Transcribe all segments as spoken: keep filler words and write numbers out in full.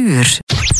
uur.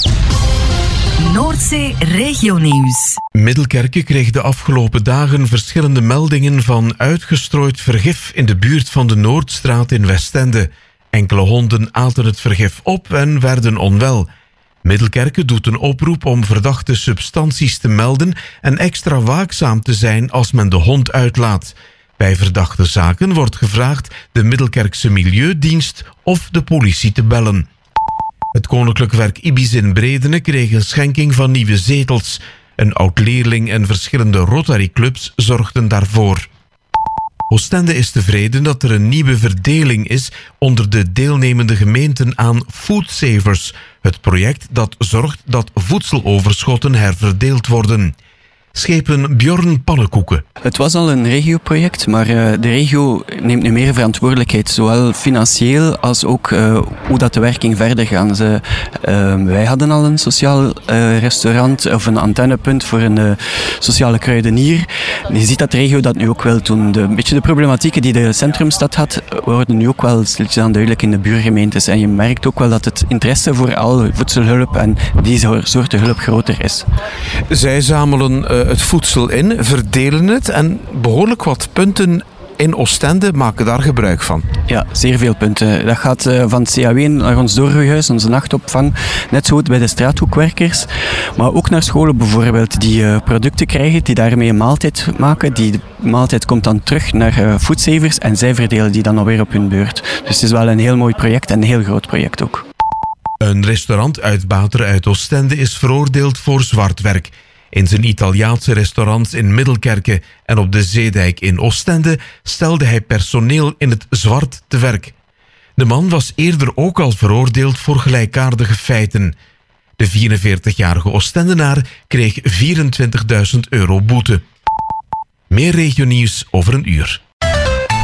Noordzee Regionieuws. Middelkerke kreeg de afgelopen dagen verschillende meldingen van uitgestrooid vergif in de buurt van de Noordstraat in Westende. Enkele honden aten het vergif op en werden onwel. Middelkerke doet een oproep om verdachte substanties te melden en extra waakzaam te zijn als men de hond uitlaat. Bij verdachte zaken wordt gevraagd de Middelkerkse Milieudienst of de politie te bellen. Het Koninklijk Werk Ibis in Bredene kreeg een schenking van nieuwe zetels. Een oud-leerling en verschillende Rotary-clubs zorgden daarvoor. Oostende is tevreden dat er een nieuwe verdeling is onder de deelnemende gemeenten aan Food Savers, het project dat zorgt dat voedseloverschotten herverdeeld worden. Schepen Bjorn Pannenkoeken. Het was al een regioproject, maar uh, de regio neemt nu meer verantwoordelijkheid, zowel financieel als ook uh, hoe dat de werking verder gaat. Ze, uh, wij hadden al een sociaal uh, restaurant of een antennepunt voor een uh, sociale kruidenier. Je ziet dat de regio dat nu ook wil doen. De, een beetje de problematieken die de centrumstad had, worden nu ook wel stilletjes duidelijk in de buurgemeentes. En je merkt ook wel dat het interesse voor al voedselhulp en die soorten hulp groter is. Zij zamelen uh, het voedsel in, verdelen het en behoorlijk wat punten in Oostende maken daar gebruik van. Ja, zeer veel punten. Dat gaat uh, van het C A W naar ons doorgroeihuis, onze nachtopvang, net zo goed bij de straathoekwerkers, maar ook naar scholen bijvoorbeeld die uh, producten krijgen, die daarmee een maaltijd maken. Die maaltijd komt dan terug naar uh, Food Savers en zij verdelen die dan alweer op hun beurt. Dus het is wel een heel mooi project en een heel groot project ook. Een restaurantuitbater uit Oostende is veroordeeld voor zwartwerk. In zijn Italiaanse restaurants in Middelkerke en op de Zeedijk in Oostende stelde hij personeel in het zwart te werk. De man was eerder ook al veroordeeld voor gelijkaardige feiten. De vierenveertigjarige Oostendenaar kreeg vierentwintigduizend euro boete. Meer regionieuws over een uur.